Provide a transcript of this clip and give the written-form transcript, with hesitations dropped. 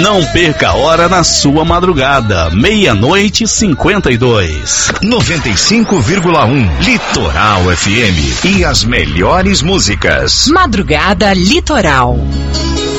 Não perca a hora na sua madrugada. 00:52. 95,1 Litoral FM. E as melhores músicas. Madrugada Litoral.